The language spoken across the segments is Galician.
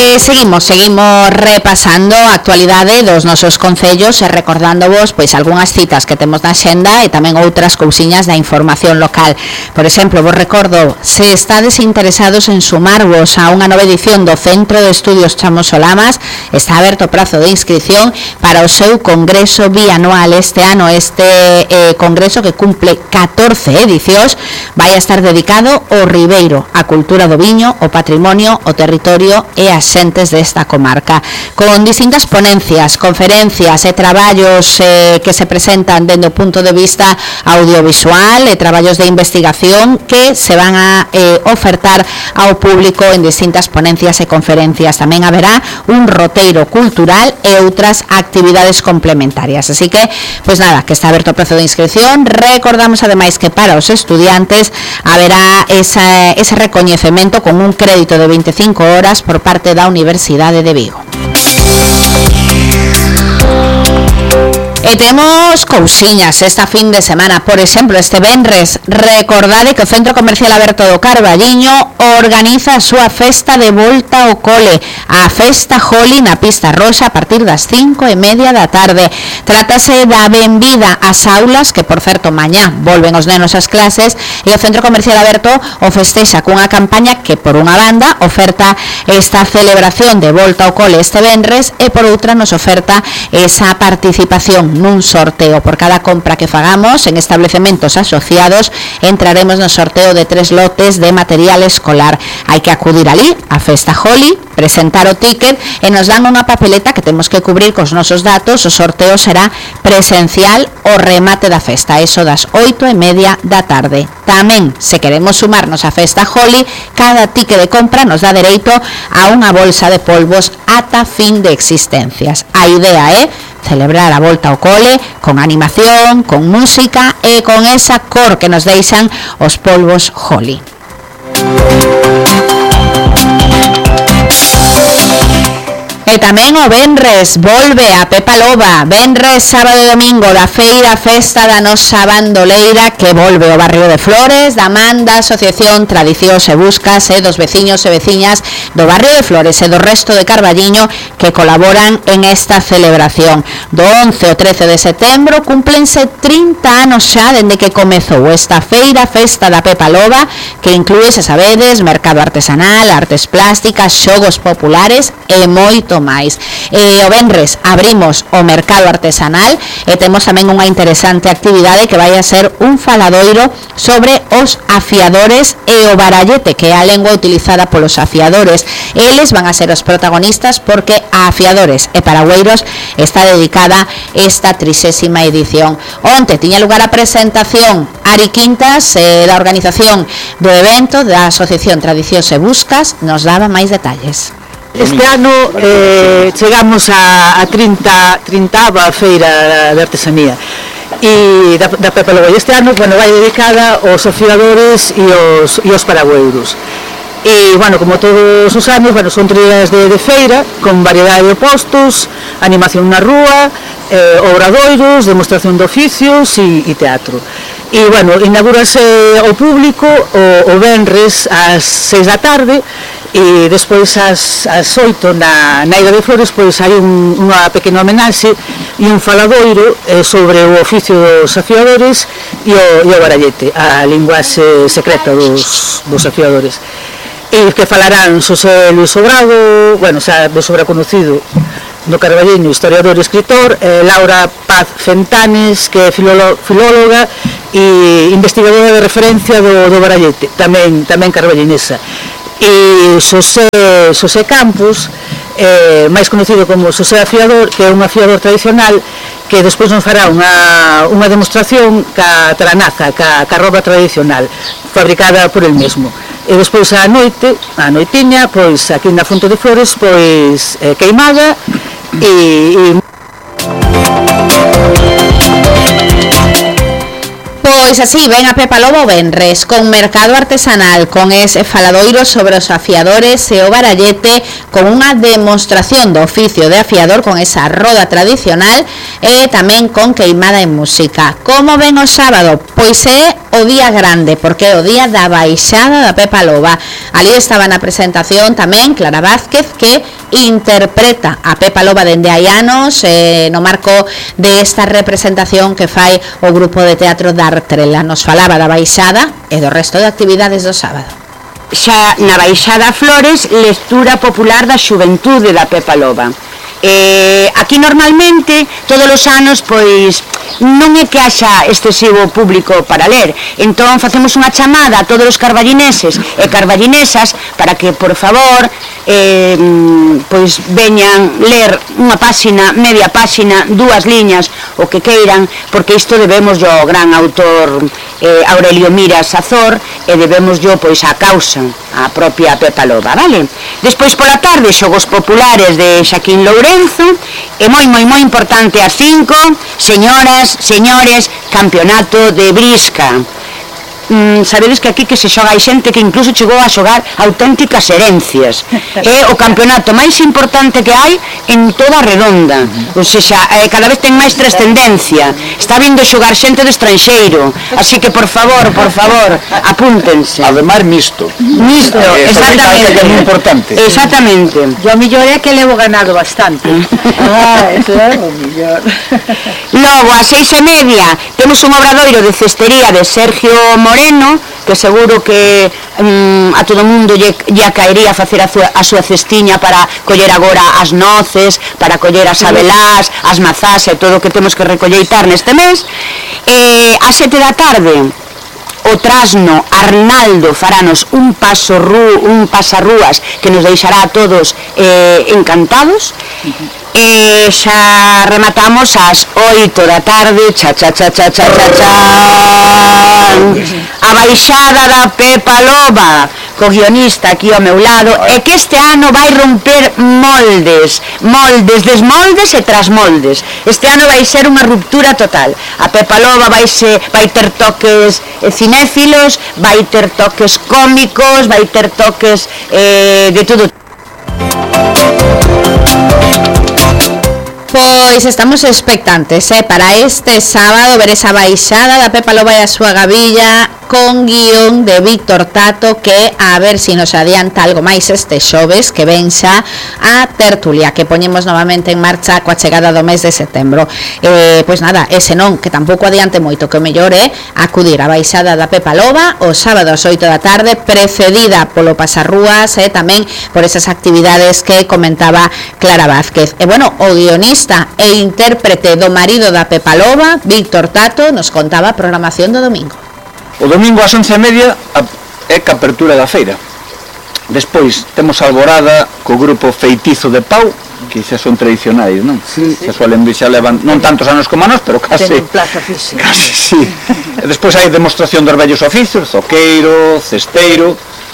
Seguimos repasando a actualidade dos nosos concellos e recordándovos pois algunhas citas que temos na xenda e tamén outras cousiñas da información local. Por exemplo, vos recordo, se estades interesados en sumarvos a unha nova edición do Centro de Estudios Chamos Solamas, está aberto o prazo de inscripción para o seu congreso bianual. Este ano, congreso que cumple 14 edicións, vai a estar dedicado ao Ribeiro, a cultura do viño, o patrimonio, o territorio e as xentes desta comarca, con distintas ponencias, conferencias e traballos que se presentan dende o punto de vista audiovisual e traballos de investigación que se van a ofertar ao público en distintas ponencias e conferencias. Tamén haberá un roteiro cultural e outras actividades complementarias. Así que, pois nada, que está aberto o prazo de inscripción. Recordamos ademais que para os estudiantes haberá ese recoñecemento con un crédito de 25 horas por parte da Universidade de Vigo. E temos cousiñas esta fin de semana. Por exemplo, este venres, recordade que o Centro Comercial Aberto do Carballiño organiza a súa festa de volta ao cole, a Festa Joli na Pista Roxa a partir das 5:30 da tarde. Trátase da benvida ás aulas, que por certo mañá volven os nenos ás clases, e o Centro Comercial Aberto o festexa cunha campaña que por unha banda oferta esta celebración de volta ao cole este venres e por outra nos oferta esa participación nun sorteo. Por cada compra que fagamos en establecementos asociados entraremos no sorteo de 3 lotes de material escolar. Hai que acudir ali a Festa Joli, presentar o ticket e nos dan unha papeleta que temos que cubrir cos nosos datos. O sorteo será presencial o remate da festa, eso das 8:30 da tarde. Tamén, se queremos sumarnos á Festa Joli, cada ticket de compra nos dá dereito a unha bolsa de polvos ata fin de existencias. A idea é celebrar a volta ao cole con animación, con música e con esa cor que nos deixan os polvos Joli. E tamén o venres volve a Pepa Loba, venres, sábado e domingo da feira festa da nosa bandoleira que volve ao barrio de Flores, da man da Asociación Tradicións e Buscas e dos veciños e veciñas do barrio de Flores e do resto de Carballiño que colaboran en esta celebración. Do 11 ao 13 de setembro cumplense 30 anos xa dende que comezou esta feira festa da Pepa Loba, que inclúe, se sabedes, mercado artesanal, artes plásticas, xogos populares e moito máis. O venres abrimos o mercado artesanal e temos tamén unha interesante actividade que vai a ser un faladoiro sobre os afiadores e o barallete, que é a lengua utilizada polos afiadores. Eles van a ser os protagonistas porque a afiadores e paragüeiros está dedicada esta 30ª edición. Onte tiña lugar a presentación Ari Quintas da organización do evento da Asociación Tradicións e Buscas, nos daba máis detalles. Este ano chegamos a 30ª feira de artesanía e da Pepa Loba. Este ano vai dedicada aos afiadores e aos paragüeiros. E, como todos os anos, son 3 días de feira con variedade de postos, animación na rúa, obradoiros, demostración de oficios e teatro. E, inaugúrase ao público o venres ás 6 da tarde e despois ás 8 na Illa de Flores hai unha pequena homenaxe e un faladoiro sobre o oficio dos afiadores e o barallete, a linguaxe secreta dos afiadores, e que falarán Xosé Luis Sobrado, xa de sobreconocido no Carballiño, historiador e escritor, Laura Paz Fentanes, que é filóloga e investigadora de referencia do barallete, tamén carballinesa, e Xosé Campos, máis conocido como Xosé Afiador, que é un afiador tradicional que despois nos fará unha demostración ca tranaza, ca roba tradicional fabricada por el mesmo. E despois a noitiña, aquí na Fonte de Flores, queimada e Pois así, ven a Pepa Loba o venres, con mercado artesanal, con ese faladoiro sobre os afiadores e o barallete, con unha demostración do oficio de afiador, con esa roda tradicional e tamén con queimada en música. Como ven o sábado? Pois é o día grande, porque é o día da baixada da Pepa Loba. Ali estaba na presentación tamén Clara Vázquez, que interpreta a Pepa Loba dende hai anos no marco desta representación que fai o grupo de teatro Dartrela. Nos falaba da baixada e do resto de actividades do sábado. Xa na baixada Flores, lectura popular da xuventude da Pepa Loba. Aquí normalmente todos os anos pois non é que haxa excesivo público para ler, entón facemos unha chamada a todos os carballineses e carballinesas para que por favor pois veñan ler unha páxina, media páxina, 2 liñas, o que queiran, porque isto debemos ao gran autor Aurelio Miras Azor e debemos pois a causa, a propia Pepa Loba, vale? Despois pola tarde xogos populares de Xaquín Lourenzo e moi importante ás 5, señoras, señores, campeonato de brisca. Sabedes que aquí que se xoga hai xente que incluso chegou a xogar auténticas herencias. É o campeonato máis importante que hai en toda a redonda. Ou seja, cada vez ten máis trascendencia. Está vindo xogar xente de estranxeiro. Así que, por favor, apúntense. Ademais, misto. Misto, exactamente. Que é moi importante. Exactamente. Yo a millor é que levo ganado bastante. Eso é o millor. Logo, ás 6:30, temos un obradoiro de cestería de Sergio Moreno, que seguro que a todo mundo lle caería facer a súa cestiña para coller agora as noces, para coller as abelás, as mazás e todo o que temos que recolleitar neste mes. Ás 7 da tarde, o Trasno Arnaldo faranos un pasarrúas que nos deixará a todos encantados. Xa rematamos ás 8 da tarde, a baixada da Pepa Loba, co guionista aquí ao meu lado, e que este ano vai romper moldes, desmoldes e trasmoldes. Este ano vai ser unha ruptura total. A Pepa Loba vai ter toques cinéfilos, vai ter toques cómicos, vai ter toques de todo. Pois estamos expectantes para este sábado ver esa baixada da Pepa Loba e a súa gabilla con guión de Víctor Tato, que a ver se nos adianta algo máis este xoves, que ven xa a tertulia que poñemos novamente en marcha coa chegada do mes de setembro. Pois nada, ese non, que tampouco adiante moito, que o mellor é acudir á baixada da Pepa Loba o sábado ás 8 da tarde, precedida polo pasarrúas e tamén por esas actividades que comentaba Clara Vázquez. E bueno, o guionista e intérprete do marido da Pepa Loba, Víctor Tato, nos contaba a programación do domingo. O domingo ás 11:30 é que apertura da feira. Despois temos a alborada co grupo Feitizo de Pau, que xa son tradicionais, non? Sí. Xa levan non tantos anos como a nós, pero case. Ten plaza física. Case, sí. E despois hai demostración dos vellos oficios, zoqueiro, cesteiro,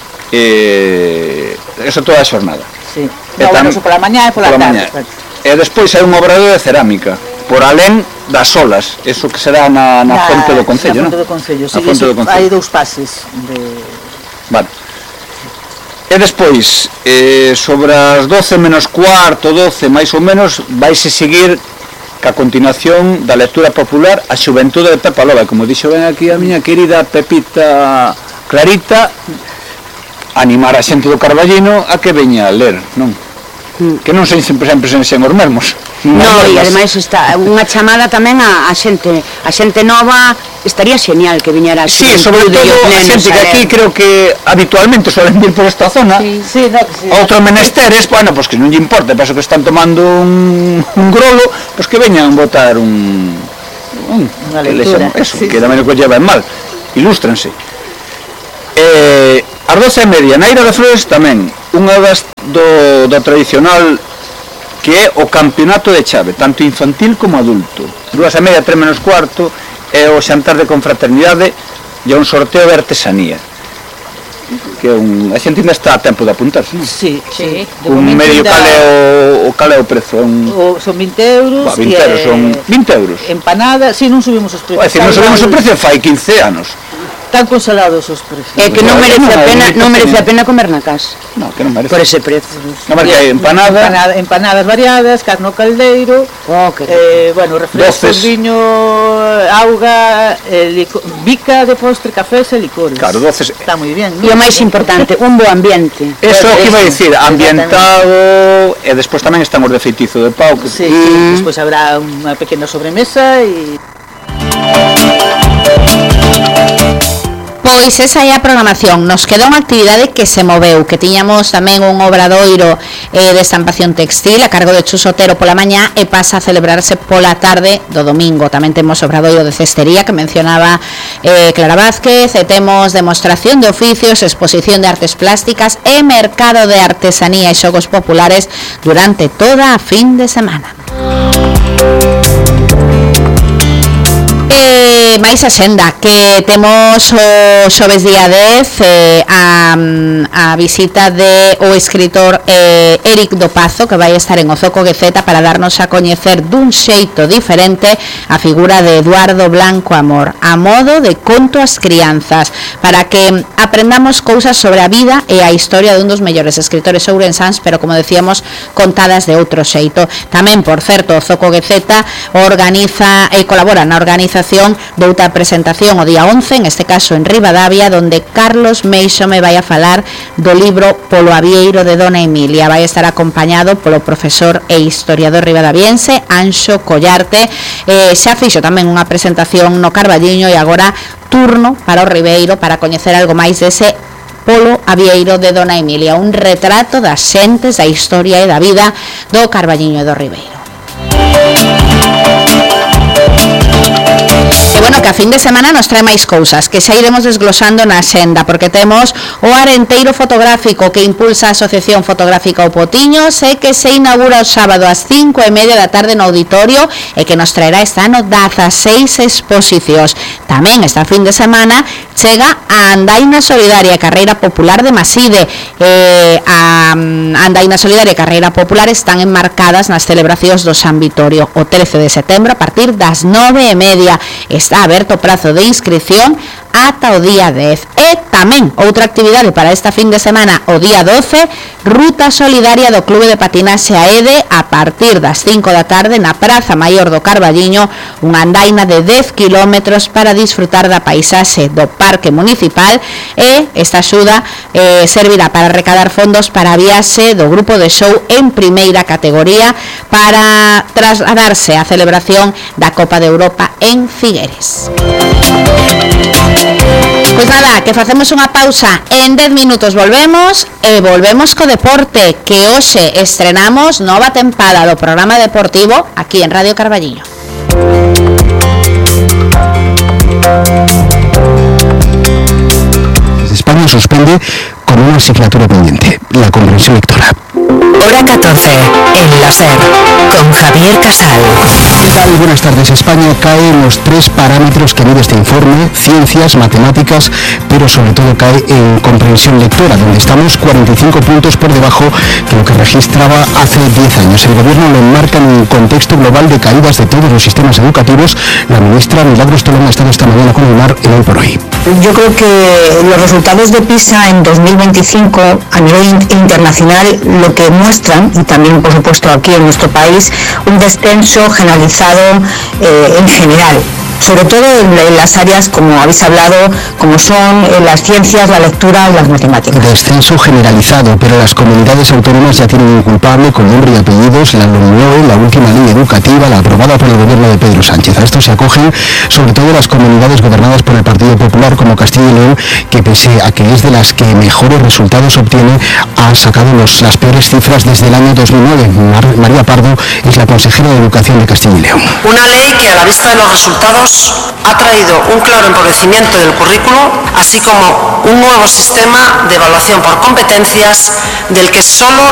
eso toda a xornada. Sí. Pola mañá e pola tarde. E despois hai un obradoiro de cerámica, por alén das olas, eso que será na fonte do Concello, non? Na fonte do Concello, sí, hai 2 pases de... Vale. E despois, sobre as 12 menos cuarto, 12 máis ou menos, vaise seguir ca continuación da lectura popular a xuventude de Pepa Loba, como dixo ben aquí a miña querida Pepita Clarita, animar a xente do Carballino a que veña a ler, non? Que non sempre sean os mesmos. No, e ademais está unha chamada tamén a xente nova. Estaría genial que viñera a sí, sobre todo a xente que aquí creo que habitualmente suelen vir por esta zona. Sí, outros menesteres, bueno, pues que non lle importa, penso que están tomando un grolo, pues que veñan botar unha lectura, eso, que tamén o que llevan mal, ilústrense. As 12:30 na Ira de Flores tamén unha do tradicional, que é o campeonato de chave, tanto infantil como adulto. 2:30, 3 menos cuarto, é o xantar de confraternidade e un sorteo de artesanía, que a xente ainda está a tempo de apuntarse, non? Sí. Un medio cal é o prezo? Son 20 euros. 20 euros, son 20 euros. Empanada, si non subimos os precios. Non subimos o precio fai 15 anos. Están congelados os precios. É que non merece a pena comer na casa. No, que non merece. Por ese precio. Non merece, hai empanadas variadas, carne ao caldeiro, bueno, refrescos, viño, auga, bica de postre, cafés e licores. Claro, doces. Está moi bien, E o máis importante, un bo ambiente. Eso que iba a dicir, ambientado, e despois tamén están os de feitizo de pau. Sí, despois habrá unha pequena sobremesa e... Pois esa é a programación. Nos queda unha actividade que se moveu, que tiñamos tamén un obradoiro de estampación textil a cargo de Chus Otero pola mañá e pasa a celebrarse pola tarde do domingo. Tamén temos obradoiro de cestería que mencionaba Clara Vázquez, e temos demostración de oficios, exposición de artes plásticas e mercado de artesanía e xogos populares durante toda a fin de semana. máis axenda que temos o xoves día 10 a visita de o escritor Éric do Pazo, que vai estar en Ozoco Gueceta para darnos a coñecer dun xeito diferente a figura de Eduardo Blanco Amor, a modo de conto ás crianzas, para que aprendamos cousas sobre a vida e a historia dun dos mellores escritores ourensáns, pero como decíamos, contadas de outro xeito. Tamén, por certo, Ozoco Gueceta organiza e colabora na organización de outra presentación o día 11, en este caso en Ribadavia, donde Carlos Meixo me vai a falar do libro Polo Avieiro de Dona Emilia. Vai estar acompañado polo profesor e historiador ribadaviense Anxo Collarte. Xa fixo tamén unha presentación no Carballiño e agora turno para o Ribeiro para coñecer algo máis dese Polo Avieiro de Dona Emilia, un retrato das xentes, da historia e da vida do Carballiño e do Ribeiro. E bueno, que a fin de semana nos trae máis cousas que xa iremos desglosando na xenda, porque temos o Arenteiro Fotográfico que impulsa a Asociación Fotográfica O Potiño, e que se inaugura o sábado ás 5:30 da tarde no auditorio e que nos traerá este ano 16 exposicións. Tamén esta fin de semana chega a Andaina Solidaria, Carreira Popular de Maside. A Andaina Solidaria e Carreira Popular están enmarcadas nas celebracións do San Vitorio o 13 de setembro a partir das 9:30. Está aberto o prazo de inscripción ata o día 10. E tamén outra actividade para esta fin de semana, o día 12, Ruta Solidaria do Clube de Patinaxe AEDE a partir das 5 da tarde na Praza Maior do Carballiño, unha andaina de 10 kilómetros para disfrutar da paisaxe do Parque Municipal, e esta axuda servirá para recadar fondos para a viaxe do grupo de show en primeira categoría para trasladarse á celebración da Copa de Europa en Figueres. Pois nada, que facemos unha pausa, en 10 minutos volvemos e volvemos co deporte, que hoxe estrenamos nova tempada do programa deportivo aquí en Radio Carballiño. España suspende con una asignatura pendiente, la comprensión lectora. Hora 14, en la SER, con Javier Casal. ¿Qué tal? Buenas tardes. España cae en los 3 parámetros que mide este informe: ciencias, matemáticas, pero sobre todo cae en comprensión lectora, donde estamos 45 puntos por debajo que lo que registraba hace 10 años. El gobierno lo enmarca en un contexto global de caídas de todos los sistemas educativos. La ministra Milagros Tolón ha estado esta mañana con el mar en Hoy por Hoy. Yo creo que los resultados de PISA en 2025 a nivel internacional lo que muestran, y también por supuesto aquí en nuestro país, un descenso generalizado en general, sobre todo en las áreas, como habéis hablado, como son las ciencias, la lectura y las matemáticas. Descenso generalizado, pero las comunidades autónomas ya tienen un culpable con nombre y apellidos: la LOMLOE, la última ley educativa, la aprobada por el gobierno de Pedro Sánchez. A esto se acogen sobre todo las comunidades gobernadas por el Partido Popular, como Castilla y León, que pese a que es de las que mejores resultados obtiene, ha sacado las peores cifras desde el año 2009. María Pardo es la consejera de Educación de Castilla y León. Una ley que, a la vista de los resultados, ha traído un claro empobrecimiento del currículo, así como un nuevo sistema de evaluación por competencias del que solo